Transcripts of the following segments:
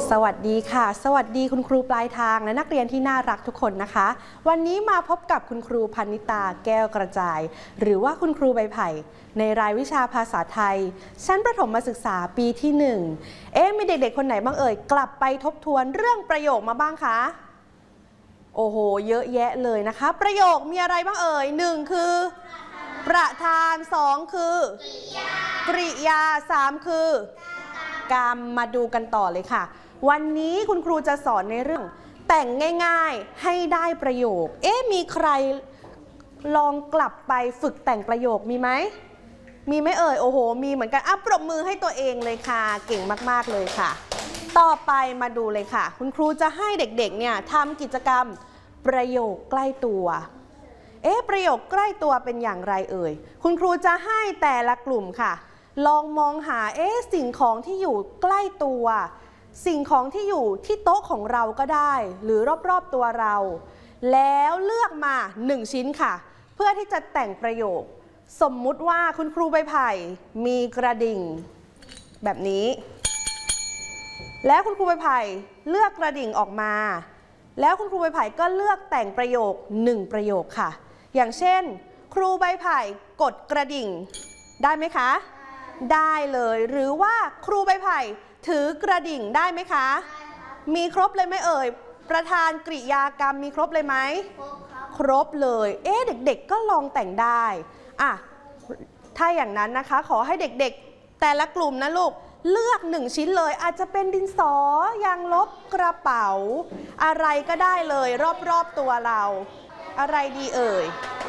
สวัสดีค่ะสวัสดีคุณครูปลายทางและนักเรียนที่น่ารักทุกคนนะคะวันนี้มาพบกับคุณครูพนิตาแก้วกระจายหรือว่าคุณครูใบไผ่ในรายวิชาภาษาไทยชั้นประถมศึกษาปีที่1มีเด็กๆคนไหนบ้างเอ่ยกลับไปทบทวนเรื่องประโยคมาบ้างคะโอ้โหเยอะแยะเลยนะคะประโยคมีอะไรบ้างเอ่ย1คือประธาน2คือกริยา3คือกรรมมาดูกันต่อเลยค่ะวันนี้คุณครูจะสอนในเรื่องแต่งง่ายๆให้ได้ประโยคมีใครลองกลับไปฝึกแต่งประโยคมีไหมเอ่ยโอ้โหมีเหมือนกันปรบมือให้ตัวเองเลยค่ะเก่งมากๆเลยค่ะต่อไปมาดูเลยค่ะคุณครูจะให้เด็กๆเนี่ยทำกิจกรรมประโยคใกล้ตัวประโยคใกล้ตัวเป็นอย่างไรเอ่ยคุณครูจะให้แต่ละกลุ่มค่ะลองมองหาสิ่งของที่อยู่ใกล้ตัวสิ่งของที่อยู่ที่โต๊ะของเราก็ได้หรือรอบๆตัวเราแล้วเลือกมา1ชิ้นค่ะเพื่อที่จะแต่งประโยคสมมุติว่าคุณครูใบไผ่มีกระดิ่งแบบนี้แล้วคุณครูใบไผ่เลือกกระดิ่งออกมาแล้วคุณครูใบไผ่ก็เลือกแต่งประโยค1ประโยคค่ะอย่างเช่นครูใบไผ่กดกระดิ่งได้ไหมคะได้เลยหรือว่าครูใบไผ่ถือกระดิ่งได้ไหมคะมีครบเลยไหมเอ่ยประธานกริยากรรมมีครบเลยไหมครบเลยเด็กๆก็ลองแต่งได้ถ้าอย่างนั้นนะคะขอให้เด็กๆแต่ละกลุ่มนะลูกเลือก1ชิ้นเลยอาจจะเป็นดินสอยางลบกระเป๋าอะไรก็ได้เลยรอบๆตัวเราอะไรดีเอ่ย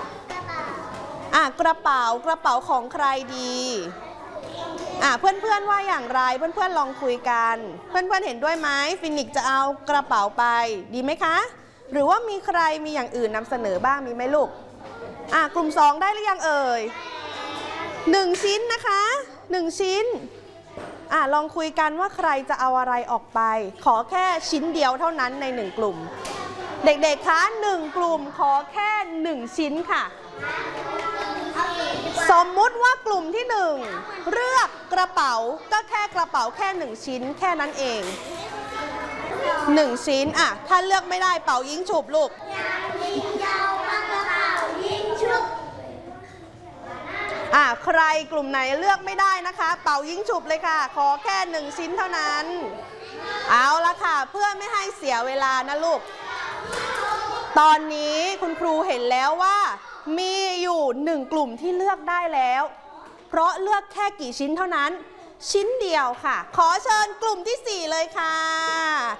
กระเป๋าของใครดีเพื่อนๆว่าอย่างไรเพื่อนๆลองคุยกันเพื่อนๆเห็นด้วยไหมฟินิกจะเอากระเป๋าไปดีไหมคะหรือว่ามีใครมีอย่างอื่นนำเสนอบ้างมีไหมลูกกลุ่ม2ได้หรือยังเอ่ย1ชิ้นนะคะ1ชิ้นลองคุยกันว่าใครจะเอาอะไรออกไปขอแค่ชิ้นเดียวเท่านั้นใน1กลุ่มเด็กๆคะ1กลุ่มขอแค่1ชิ้นค่ะสมมุติว่ากลุ่มที่1เลือกกระเป๋าก็แค่กระเป๋าแค่1ชิ้นแค่นั้นเอง1ชิ้นถ้าเลือกไม่ได้เป่ายิงฉุบลูกใครกลุ่มไหนเลือกไม่ได้นะคะเป่ายิงฉุบเลยค่ะขอแค่1ชิ้นเท่านั้นเอาละค่ะเพื่อไม่ให้เสียเวลานะลูกตอนนี้คุณครูเห็นแล้วว่ามีอยู่1กลุ่มที่เลือกได้แล้วเพราะเลือกแค่กี่ชิ้นเท่านั้นชิ้นเดียวค่ะขอเชิญกลุ่มที่4เลยค่ะ